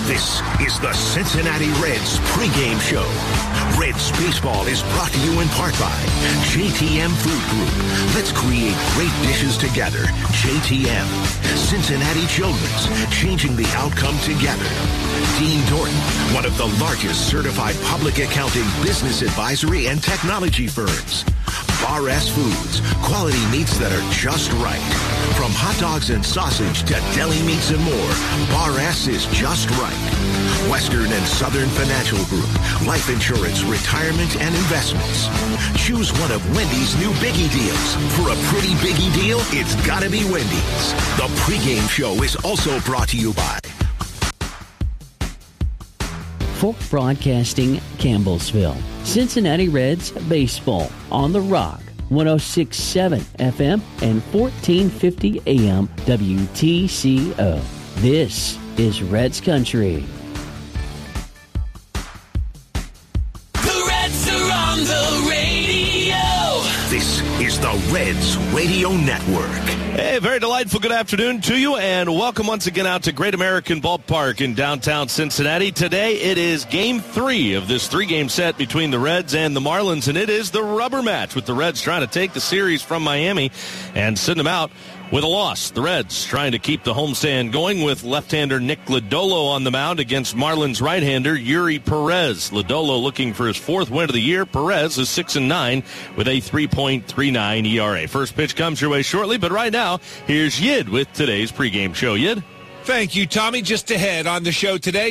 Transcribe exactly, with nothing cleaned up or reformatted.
This is the Cincinnati Reds pregame show. Reds baseball is brought to you in part by J T M Food Group. Let's create great dishes together. J T M. Cincinnati Children's, changing the outcome together. Dean Dorton, one of the largest certified public accounting, business advisory, and technology firms. Bar S Foods, quality meats that are just right. From hot dogs and sausage to deli meats and more, Bar S is just right. Western and Southern Financial Group, life insurance, retirement, and investments. Choose one of Wendy's new Biggie deals. For a pretty Biggie deal, it's gotta be Wendy's. The pregame show is also brought to you by Folk Broadcasting, Campbellsville. Cincinnati Reds baseball on the Rock. one oh six point seven F M and fourteen fifty A M W T C O. This is Reds Country. The Reds are on the radio. This is the Reds Radio Network. Hey, very delightful good afternoon to you, and welcome once again out to Great American Ballpark in downtown Cincinnati. Today it is game three of this three-game set between the Reds and the Marlins, and it is the rubber match with the Reds trying to take the series from Miami and send them out with a loss. The Reds trying to keep the homestand going with left-hander Nick Lodolo on the mound against Marlins right-hander Yuri Perez. Lodolo looking for his fourth win of the year. Perez is six and nine with a three point three nine E R A. First pitch comes your way shortly, but right now, here's Yid with today's pregame show. Yid? Thank you, Tommy. Just ahead on the show today,